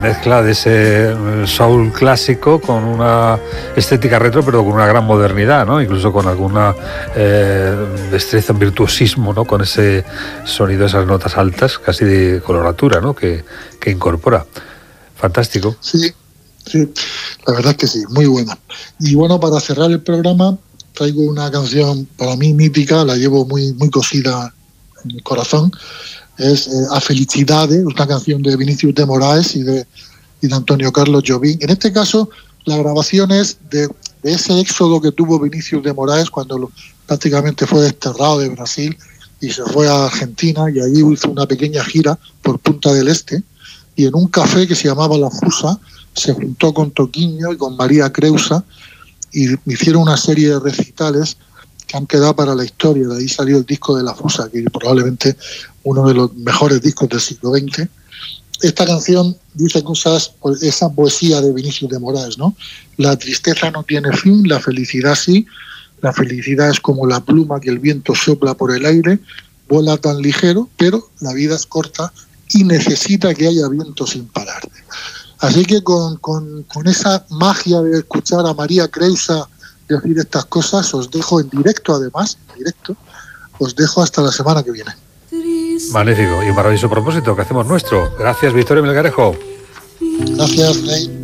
Mezcla de ese soul clásico con una estética retro, pero con una gran modernidad, ¿no? Incluso con alguna destreza, un virtuosismo, ¿no? Con ese sonido, esas notas altas, casi de coloratura, ¿no? Que incorpora. Fantástico. Sí, sí, la verdad es que sí, muy buena. Y bueno, para cerrar el programa, traigo una canción para mí mítica, la llevo muy, muy cosida en el corazón. Es A Felicidade, una canción de Vinícius de Moraes y de Antonio Carlos Jobim. En este caso, la grabación es de ese éxodo que tuvo Vinícius de Moraes cuando prácticamente fue desterrado de Brasil y se fue a Argentina, y allí hizo una pequeña gira por Punta del Este, y en un café que se llamaba La Fusa se juntó con Toquinho y con María Creusa y hicieron una serie de recitales que han quedado para la historia. De ahí salió el disco de La Fusa, que probablemente uno de los mejores discos del siglo XX. Esta canción dice cosas, esa poesía de Vinícius de Moraes, ¿no? La tristeza no tiene fin, la felicidad sí. La felicidad es como la pluma que el viento sopla por el aire, vuela tan ligero, pero la vida es corta y necesita que haya viento sin parar. Así que con esa magia de escuchar a María Creusa decir estas cosas, os dejo en directo, además, os dejo hasta la semana que viene. Magnífico y un maravilloso propósito que hacemos nuestro. Gracias, Victoria Melgarejo. Gracias, Rey.